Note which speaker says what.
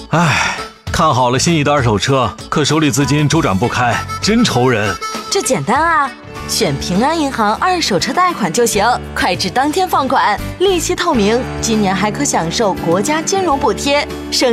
Speaker 1: 唉，看好了心仪的二手车，可手里资金周转不开，真愁人。
Speaker 2: 这简单啊，选平安银行二手车贷款就行，快至当天放款，利息透明，今年还可享受国家金融补贴，省